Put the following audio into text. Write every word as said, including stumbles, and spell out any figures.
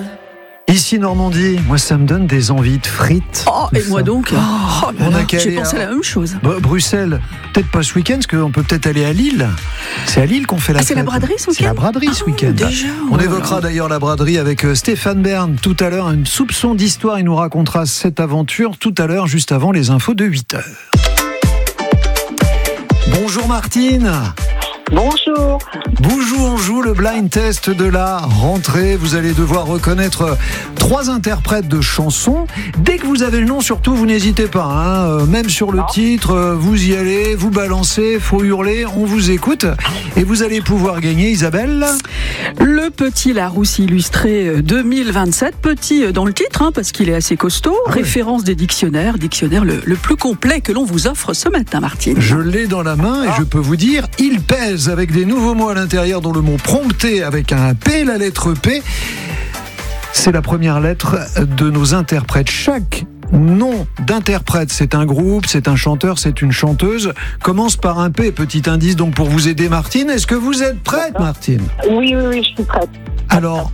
Ici Normandie, moi ça me donne des envies de frites. Oh, et moi donc, oh, là on a là, qu'à j'ai aller pensé à à- la même chose. Bah, Bruxelles, peut-être pas ce week-end, parce qu'on peut peut-être aller à Lille. C'est à Lille qu'on fait la Ah, fête. c'est la braderie ce C'est la week-end braderie ce Ah, week-end. déjà, On oh là évoquera là. d'ailleurs la braderie avec euh, Stéphane Bern tout à l'heure. Un soupçon d'histoire, il nous racontera cette aventure tout à l'heure, juste avant les infos de huit heures. Bonjour Martine. Bonjour. Bonjour, on joue le blind test de la rentrée. Vous allez devoir reconnaître trois interprètes de chansons. Dès que vous avez le nom, surtout, vous n'hésitez pas. Hein. Euh, même sur le Non. titre, euh, vous y allez, vous balancez, faut hurler, on vous écoute. Et vous allez pouvoir gagner, Isabelle. Le petit Larousse illustré deux mille vingt-sept, petit dans le titre, hein, parce qu'il est assez costaud. Ah oui. Référence des dictionnaires, dictionnaire le, le plus complet que l'on vous offre ce matin, Martine. Je l'ai dans la main et je peux vous dire, il pèse avec des nouveaux mots à l'intérieur, dont le mot prompter avec un P, la lettre P. C'est la première lettre de nos interprètes. Chaque nom d'interprète, c'est un groupe, c'est un chanteur, c'est une chanteuse, commence par un P. Petit indice donc pour vous aider, Martine. Est-ce que vous êtes prête, Martine? Oui, oui, oui, je suis prête. Alors,